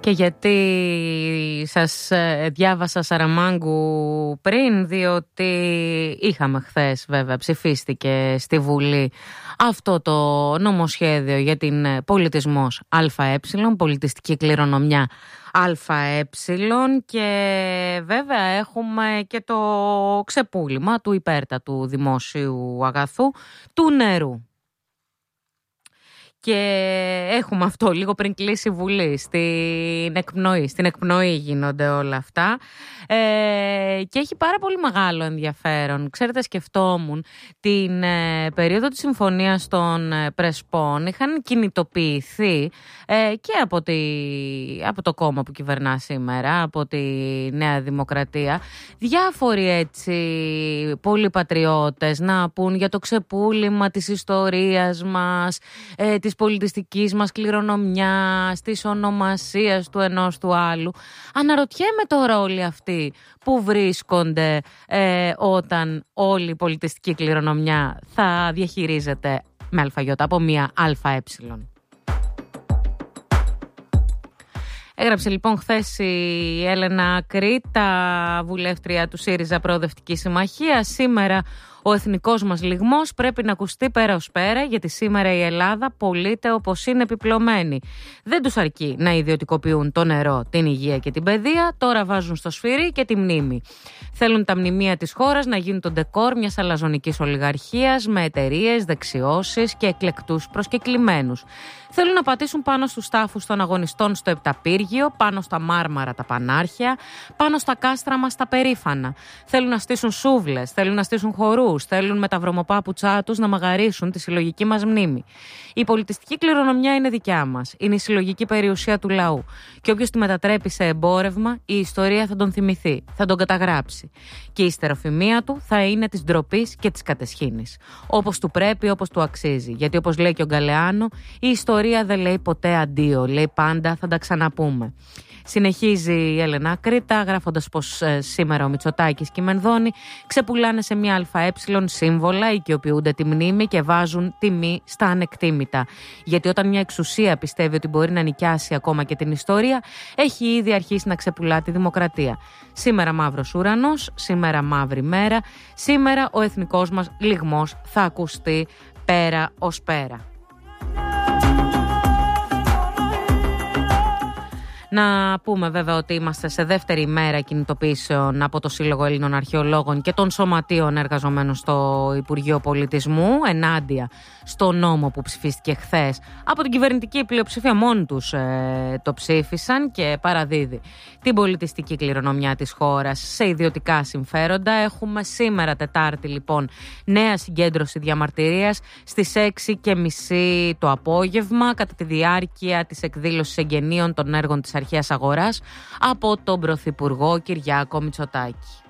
Και γιατί σας διάβασα Σαραμάγκου πριν, διότι είχαμε χθες, βέβαια, ψηφίστηκε στη Βουλή αυτό το νομοσχέδιο για την πολιτισμός ΑΕ, πολιτιστική κληρονομιά ΑΕ, και βέβαια έχουμε και το ξεπούλημα του υπέρτατου δημόσιου αγαθού, του νερού. Και έχουμε αυτό λίγο πριν κλείσει η Βουλή, στην εκπνοή γίνονται όλα αυτά, και έχει πάρα πολύ μεγάλο ενδιαφέρον. Ξέρετε, σκεφτόμουν την περίοδο της Συμφωνίας των Πρεσπών, είχαν κινητοποιηθεί και από το κόμμα που κυβερνά σήμερα, από τη Νέα Δημοκρατία, διάφοροι έτσι πολλοί πατριώτες να πούν για το ξεπούλημα της ιστορίας μας, της πολιτιστικής μας κληρονομιάς, της ονομασίας του ενός του άλλου. Αναρωτιέμαι τώρα όλοι αυτοί που βρίσκονται όταν όλη η πολιτιστική κληρονομιά θα διαχειρίζεται με αλφαγιώτα από μία ΑΕ. Έγραψε λοιπόν χθες η Έλενα Κρήτα, βουλεύτρια του ΣΥΡΙΖΑ Προοδευτική Συμμαχία. Σήμερα ο εθνικός μας λυγμός πρέπει να ακουστεί πέρα ως πέρα, γιατί σήμερα η Ελλάδα πωλείται όπως είναι επιπλωμένη. Δεν τους αρκεί να ιδιωτικοποιούν το νερό, την υγεία και την παιδεία, τώρα βάζουν στο σφυρί και τη μνήμη. Θέλουν τα μνημεία της χώρας να γίνουν το ντεκόρ μιας αλαζονικής ολιγαρχίας με εταιρείες, δεξιώσεις και εκλεκτούς προσκεκλημένους. Θέλουν να πατήσουν πάνω στους τάφους των αγωνιστών στο Επταπύργιο, πάνω στα Μάρμαρα τα πανάρχια, πάνω στα κάστρα μας τα περήφανα. Θέλουν να στήσουν σούβλες, θέλουν να στήσουν χορούς, θέλουν με τα βρωμοπάπουτσα τους να μαγαρίσουν τη συλλογική μας μνήμη. Η πολιτιστική κληρονομιά είναι δικιά μας. Είναι η συλλογική περιουσία του λαού. Και όποιος τη μετατρέπει σε εμπόρευμα, η ιστορία θα τον θυμηθεί, θα τον καταγράψει. Και η ιστεροφημία του θα είναι της ντροπής και της κατεσχήνης. Όπως του πρέπει, όπως του αξίζει. Γιατί όπως λέει και ο Γκαλεάνο, η ιστορία δεν λέει ποτέ αντίο, λέει πάντα θα τα ξαναπούμε. Συνεχίζει η Έλενα Κρήτα, γράφοντας πως σήμερα ο Μητσοτάκης και η Μενδώνη ξεπουλάνε σε μια ΑΕ σύμβολα, οικειοποιούνται τη μνήμη και βάζουν τιμή στα ανεκτήμητα. Γιατί όταν μια εξουσία πιστεύει ότι μπορεί να νοικιάσει ακόμα και την ιστορία, έχει ήδη αρχίσει να ξεπουλά τη δημοκρατία. Σήμερα μαύρος ουρανός, σήμερα μαύρη μέρα, σήμερα ο εθνικός μας λυγμός θα ακουστεί πέρα ως πέρα. Να πούμε βέβαια ότι είμαστε σε δεύτερη ημέρα κινητοποιήσεων από το Σύλλογο Ελλήνων Αρχαιολόγων και των Σωματείων Εργαζομένων στο Υπουργείο Πολιτισμού ενάντια στο νόμο που ψηφίστηκε χθες από την κυβερνητική πλειοψηφία. Μόνοι τους το ψήφισαν και παραδίδει την πολιτιστική κληρονομιά της χώρας σε ιδιωτικά συμφέροντα. Έχουμε σήμερα Τετάρτη λοιπόν νέα συγκέντρωση διαμαρτυρίας στις 6:30 το απόγευμα κατά τη διάρκεια της εκδήλωσης εγγενείων των έργων της αρχαίας αγοράς από τον Πρωθυπουργό Κυριάκο Μητσοτάκη.